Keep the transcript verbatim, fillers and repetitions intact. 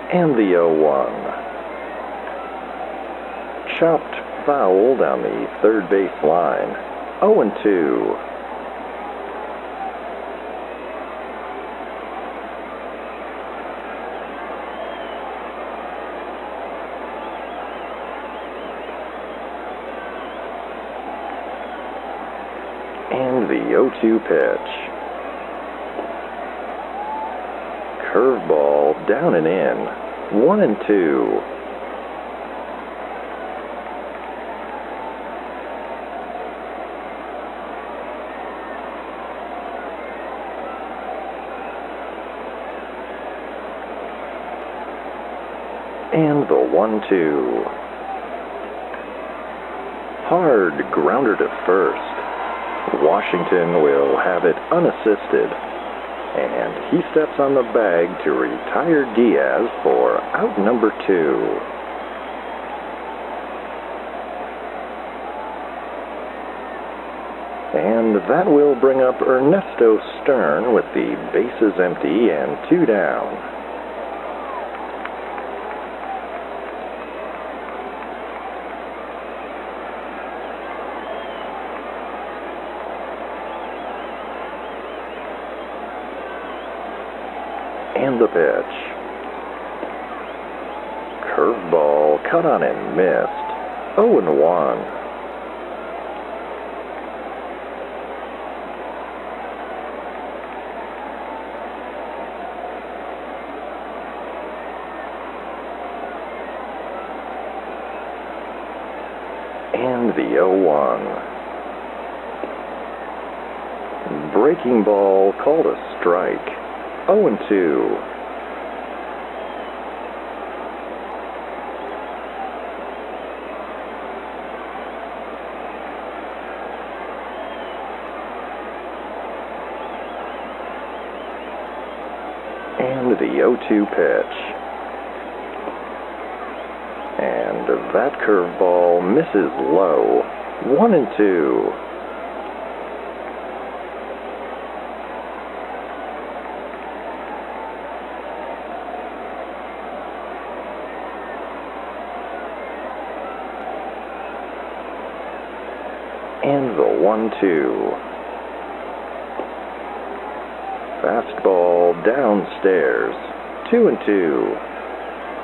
And the oh one. Chopped foul down the third base line. oh and two. And the oh two pitch. Curveball down and in. One and two. And the one two. Hard grounder to first. Washington will have it unassisted, and he steps on the bag to retire Diaz for out number two. And that will bring up Ernesto Stern with the bases empty and two down. And the pitch. Curveball cut on and missed. oh and one. And the oh one. Breaking ball called a strike. oh and two. And the oh two pitch. And that curveball misses low. One and two. And the one two. Fastball downstairs. Two and two.